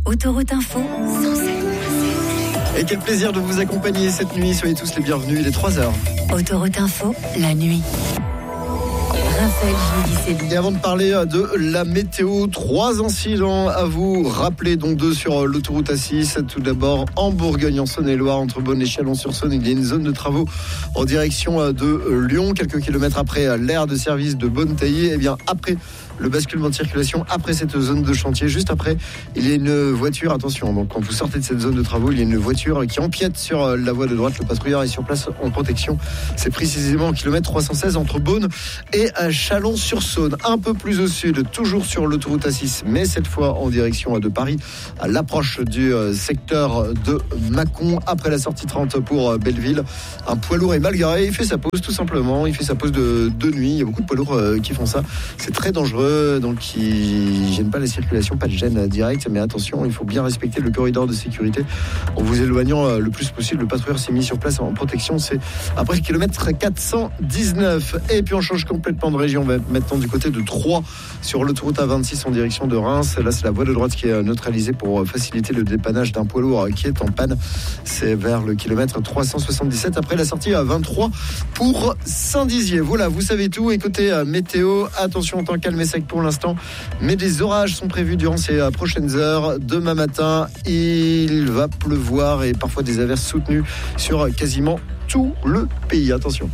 Autoroute Info, 107. Et quel plaisir de vous accompagner cette nuit. Soyez tous les bienvenus, il est 3h. Autoroute Info, la nuit. Raphaël Giudicelli. Et avant de parler de la météo, 3 incidents à vous rappeler, dont 2 sur l'autoroute A6. Tout d'abord, en Bourgogne, en Saône-et-Loire, entre Beaune et Chalon-sur-Saône, il y a une zone de travaux en direction de Lyon, quelques kilomètres après l'aire de service de Beaune-Taillé. Et bien après le basculement de circulation, après cette zone de chantier, juste après, il y a une voiture, attention, donc quand vous sortez de cette zone de travaux, il y a une voiture qui empiète sur la voie de droite. Le patrouilleur est sur place en protection. C'est précisément au kilomètre 316 entre Beaune et Chalon-sur-Saône. Un peu plus au sud, toujours sur l'autoroute A6, mais cette fois en direction de Paris, à l'approche du secteur de Mâcon, après la sortie 30 pour Belleville. Un poids lourd est mal garé, il fait sa pause tout simplement, il fait sa pause de nuit. Il y a beaucoup de poids lourds qui font ça. C'est très dangereux, donc il ne gêne pas la circulation, pas de gêne directe, mais attention, il faut bien respecter le corridor de sécurité en vous éloignant le plus possible. Le patrouilleur s'est mis sur place en protection, c'est après le kilomètre 419. Et puis on change complètement de région, on va maintenant du côté de Troyes sur l'autoroute A26 en direction de Reims. Là, c'est la voie de droite qui est neutralisée pour faciliter le dépannage d'un poids lourd qui est en panne. C'est vers le kilomètre 377 après la sortie à 23 pour Saint-Dizier. Voilà, vous savez tout. Et côté météo, attention, temps calme et sec pour l'instant, mais des orages sont prévus durant ces prochaines heures. Demain matin, il va pleuvoir et parfois des averses soutenues sur quasiment tout le pays. Attention.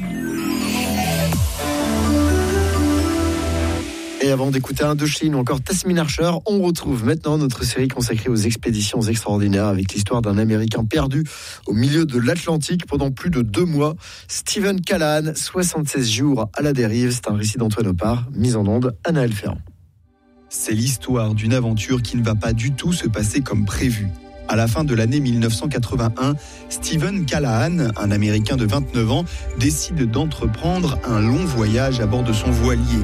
Et avant d'écouter Indochine ou encore Tasmin Archer, on retrouve maintenant notre série consacrée aux expéditions extraordinaires avec l'histoire d'un Américain perdu au milieu de l'Atlantique pendant plus de 2 mois. Stephen Callahan, 76 jours à la dérive. C'est un récit d'Antoine Opar, mise en onde Anaël Ferrand. C'est l'histoire d'une aventure qui ne va pas du tout se passer comme prévu. À la fin de l'année 1981, Stephen Callahan, un Américain de 29 ans, décide d'entreprendre un long voyage à bord de son voilier.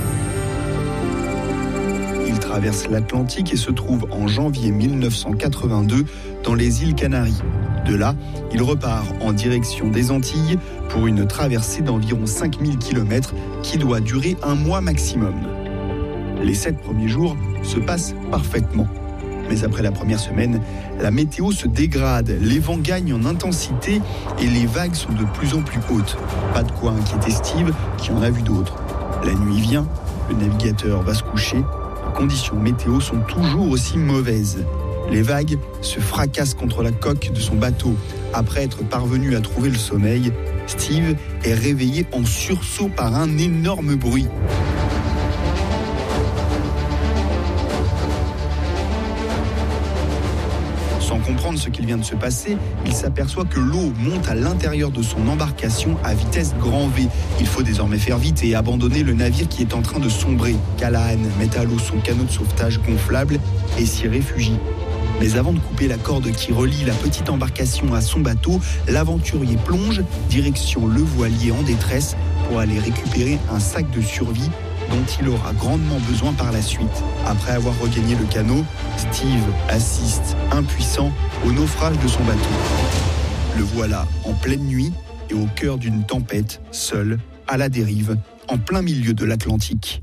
Il traverse l'Atlantique et se trouve en janvier 1982 dans les îles Canaries. De là, il repart en direction des Antilles pour une traversée d'environ 5000 km qui doit durer 1 mois maximum. Les 7 premiers jours se passent parfaitement. Mais après la première semaine, la météo se dégrade, les vents gagnent en intensité et les vagues sont de plus en plus hautes. Pas de quoi inquiéter Steve, qui en a vu d'autres. La nuit vient, le navigateur va se coucher. Les conditions météo sont toujours aussi mauvaises. Les vagues se fracassent contre la coque de son bateau. Après être parvenu à trouver le sommeil, Steve est réveillé en sursaut par un énorme bruit. Sans comprendre ce qu'il vient de se passer, il s'aperçoit que l'eau monte à l'intérieur de son embarcation à vitesse grand V. Il faut désormais faire vite et abandonner le navire qui est en train de sombrer. Callahan met à l'eau son canot de sauvetage gonflable et s'y réfugie. Mais avant de couper la corde qui relie la petite embarcation à son bateau, l'aventurier plonge direction le voilier en détresse pour aller récupérer un sac de survie dont il aura grandement besoin par la suite. Après avoir regagné le canot, Steve assiste, impuissant, au naufrage de son bateau. Le voilà en pleine nuit et au cœur d'une tempête, seul, à la dérive, en plein milieu de l'Atlantique.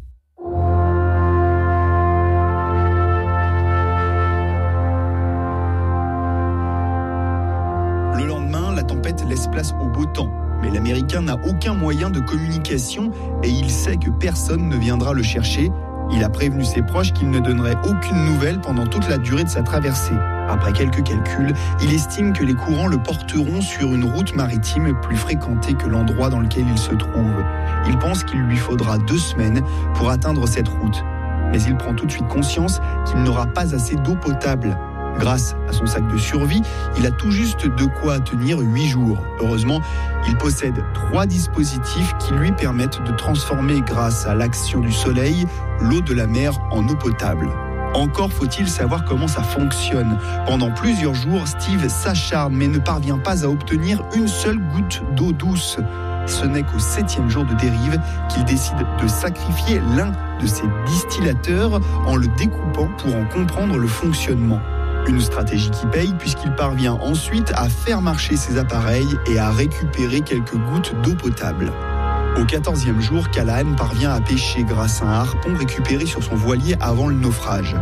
Le lendemain, la tempête laisse place au beau temps. Mais l'Américain n'a aucun moyen de communication et il sait que personne ne viendra le chercher. Il a prévenu ses proches qu'il ne donnerait aucune nouvelle pendant toute la durée de sa traversée. Après quelques calculs, il estime que les courants le porteront sur une route maritime plus fréquentée que l'endroit dans lequel il se trouve. Il pense qu'il lui faudra 2 semaines pour atteindre cette route. Mais il prend tout de suite conscience qu'il n'aura pas assez d'eau potable. Grâce à son sac de survie, il a tout juste de quoi tenir 8 jours. Heureusement, il possède 3 dispositifs qui lui permettent de transformer, grâce à l'action du soleil, l'eau de la mer en eau potable. Encore faut-il savoir comment ça fonctionne. Pendant plusieurs jours, Steve s'acharne mais ne parvient pas à obtenir une seule goutte d'eau douce. Ce n'est qu'au 7e jour de dérive qu'il décide de sacrifier l'un de ses distillateurs en le découpant pour en comprendre le fonctionnement. Une stratégie qui paye puisqu'il parvient ensuite à faire marcher ses appareils et à récupérer quelques gouttes d'eau potable. Au 14e jour, Callahan parvient à pêcher grâce à un harpon récupéré sur son voilier avant le naufrage.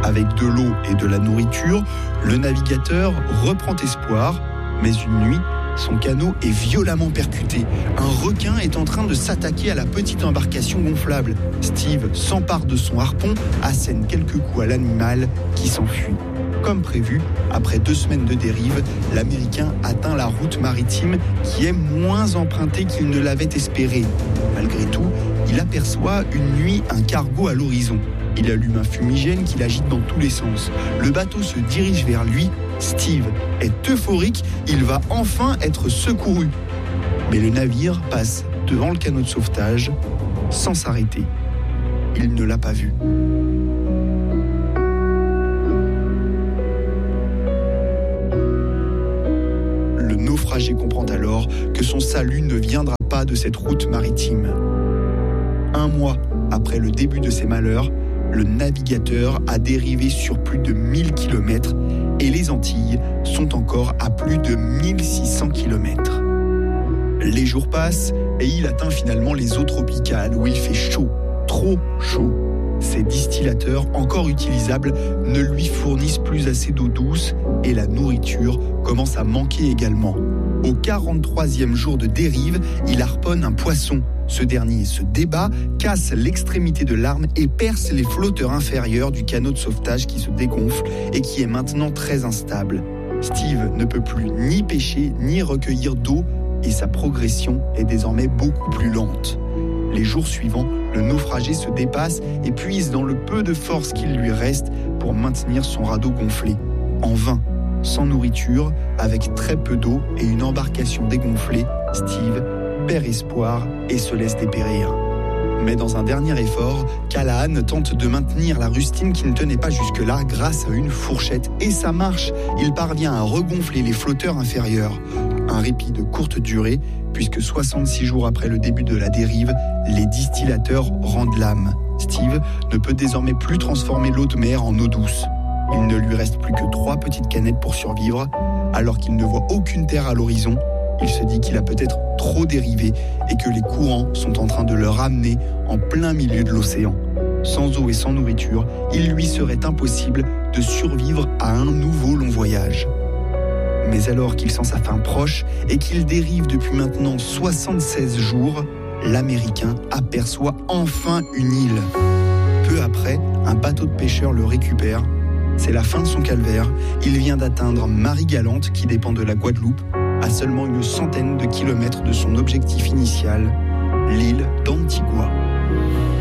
Avec de l'eau et de la nourriture, le navigateur reprend espoir, mais une nuit, son canot est violemment percuté. Un requin est en train de s'attaquer à la petite embarcation gonflable. Steve s'empare de son harpon, assène quelques coups à l'animal qui s'enfuit. Comme prévu, après 2 semaines de dérive, l'Américain atteint la route maritime qui est moins empruntée qu'il ne l'avait espéré. Malgré tout, il aperçoit une nuit un cargo à l'horizon. Il allume un fumigène qui l'agite dans tous les sens. Le bateau se dirige vers lui. Steve est euphorique, il va enfin être secouru. Mais le navire passe devant le canot de sauvetage sans s'arrêter. Il ne l'a pas vu. Le naufragé comprend alors que son salut ne viendra pas de cette route maritime. 1 mois après le début de ses malheurs, le navigateur a dérivé sur plus de 1000 km et les Antilles sont encore à plus de 1600 km. Les jours passent et il atteint finalement les eaux tropicales où il fait chaud, trop chaud. Ses distillateurs, encore utilisables, ne lui fournissent plus assez d'eau douce et la nourriture commence à manquer également. Au 43e jour de dérive, il harponne un poisson. Ce dernier se débat, casse l'extrémité de l'arme et perce les flotteurs inférieurs du canot de sauvetage qui se dégonfle et qui est maintenant très instable. Steve ne peut plus ni pêcher ni recueillir d'eau et sa progression est désormais beaucoup plus lente. Les jours suivants, le naufragé se dépasse et puise dans le peu de force qu'il lui reste pour maintenir son radeau gonflé. En vain, sans nourriture, avec très peu d'eau et une embarcation dégonflée, Steve perd espoir et se laisse dépérir. Mais dans un dernier effort, Callahan tente de maintenir la rustine qui ne tenait pas jusque-là grâce à une fourchette. Et ça marche, il parvient à regonfler les flotteurs inférieurs. Un répit de courte durée, puisque 66 jours après le début de la dérive, les distillateurs rendent l'âme. Steve ne peut désormais plus transformer l'eau de mer en eau douce. Il ne lui reste plus que 3 petites canettes pour survivre, alors qu'il ne voit aucune terre à l'horizon. Il se dit qu'il a peut-être trop dérivé et que les courants sont en train de le ramener en plein milieu de l'océan. Sans eau et sans nourriture, il lui serait impossible de survivre à un nouveau long voyage. Mais alors qu'il sent sa fin proche et qu'il dérive depuis maintenant 76 jours, l'Américain aperçoit enfin une île. Peu après, un bateau de pêcheurs le récupère. C'est la fin de son calvaire. Il vient d'atteindre Marie-Galante, qui dépend de la Guadeloupe, à seulement une centaine de kilomètres de son objectif initial, l'île d'Antigua.